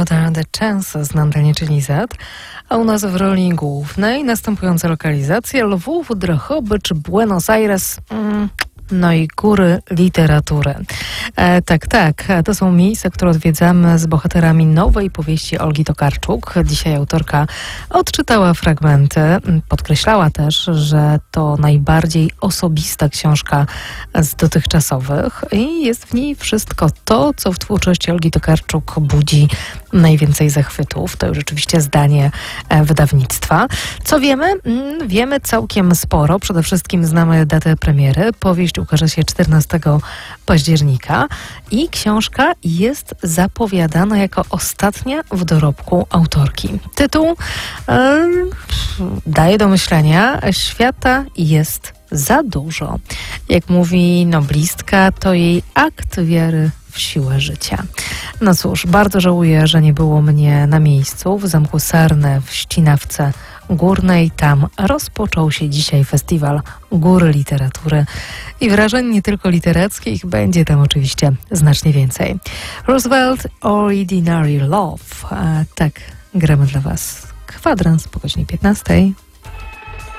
What are the chances na antenie Czyli Z? A u nas w roli głównej następujące lokalizacje: Lwów, Drohobycz, Buenos Aires, no i góry literatury. Tak, to są miejsca, które odwiedzamy z bohaterami nowej powieści Olgi Tokarczuk. Dzisiaj autorka odczytała fragmenty, podkreślała też, że to najbardziej osobista książka z dotychczasowych i jest w niej wszystko to, co w twórczości Olgi Tokarczuk budzi najwięcej zachwytów. To już rzeczywiście zdanie wydawnictwa. Co wiemy? Wiemy całkiem sporo. Przede wszystkim znamy datę premiery. Powieść ukaże się 14 października i książka jest zapowiadana jako ostatnia w dorobku autorki. Tytuł daje do myślenia: świata jest za dużo. Jak mówi noblistka, to jej akt wiary w siłę życia. No cóż, bardzo żałuję, że nie było mnie na miejscu w Zamku Sarnę w Ścinawce Górnej. Tam rozpoczął się dzisiaj festiwal Góry Literatury i wrażeń nie tylko literackich będzie tam oczywiście znacznie więcej. Roosevelt, Ordinary Love. Tak, gramy dla Was kwadrans po godzinie 15.